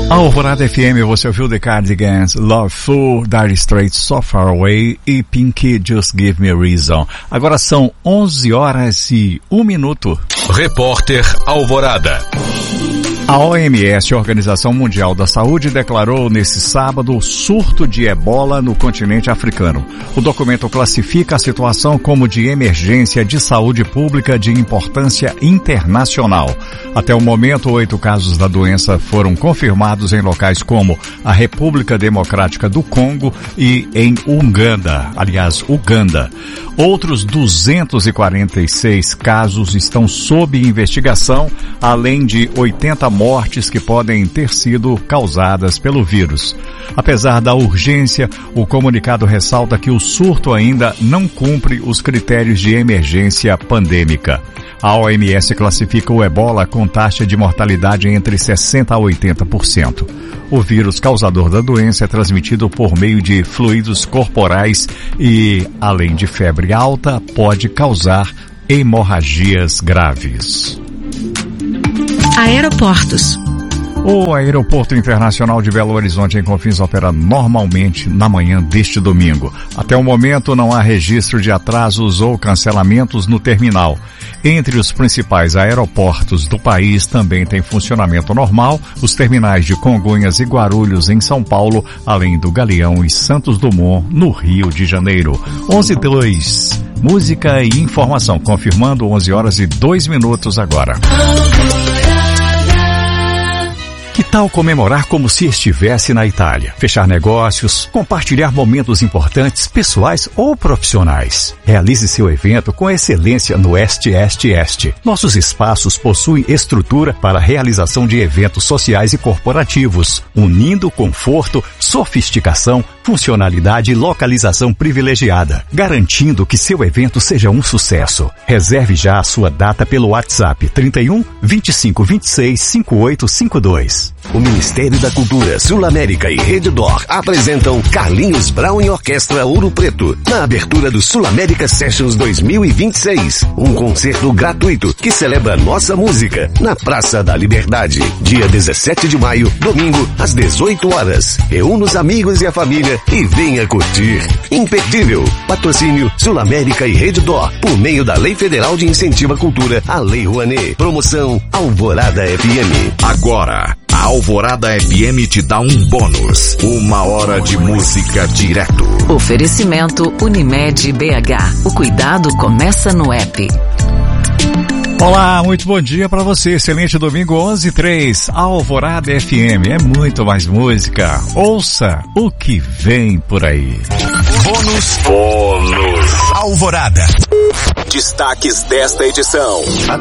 Alvorada FM, você ouviu The Cardigans, Love Fool, Dire Straits, So Far Away e Pink, Just Give Me a Reason. Agora são 11h01. Repórter Alvorada. A OMS, Organização Mundial da Saúde, declarou nesse sábado o surto de ebola no continente africano. O documento classifica a situação como de emergência de saúde pública de importância internacional. Até o momento, 8 casos da doença foram confirmados em locais como a República Democrática do Congo e em Uganda. Outros 246 casos estão sob investigação, além de 80 mortes que podem ter sido causadas pelo vírus. Apesar da urgência, o comunicado ressalta que o surto ainda não cumpre os critérios de emergência pandêmica. A OMS classifica o ebola com taxa de mortalidade entre 60% a 80%. O vírus causador da doença é transmitido por meio de fluidos corporais e, além de febre alta, pode causar hemorragias graves. Aeroportos. O Aeroporto Internacional de Belo Horizonte, em Confins, opera normalmente na manhã deste domingo. Até o momento, não há registro de atrasos ou cancelamentos no terminal. Entre os principais aeroportos do país também tem funcionamento normal os terminais de Congonhas e Guarulhos, em São Paulo, além do Galeão e Santos Dumont, no Rio de Janeiro. 11h02. Música e informação, confirmando 11h02 agora. Que tal comemorar como se estivesse na Itália? Fechar negócios, compartilhar momentos importantes, pessoais ou profissionais. Realize seu evento com excelência no Este. Nossos espaços possuem estrutura para a realização de eventos sociais e corporativos, unindo conforto, sofisticação, funcionalidade e localização privilegiada, garantindo que seu evento seja um sucesso. Reserve já a sua data pelo WhatsApp 31 25 26 5852. O Ministério da Cultura, Sul América e Rede D'Or apresentam Carlinhos Brown e Orquestra Ouro Preto na abertura do Sul América Sessions 2026. Um concerto gratuito que celebra nossa música na Praça da Liberdade. Dia 17 de maio, domingo, às 18 horas. Reúna os amigos e a família e venha curtir. Imperdível. Patrocínio Sul América e Rede D'Or por meio da Lei Federal de Incentivo à Cultura, a Lei Rouanet. Promoção Alvorada FM. Agora, a Alvorada FM te dá um bônus. 1 hora de música direto. Oferecimento Unimed BH. O cuidado começa no app. Olá, muito bom dia para você. Excelente domingo, 11h03. Alvorada FM. É muito mais música. Ouça o que vem por aí. Bônus Alvorada. Destaques desta edição.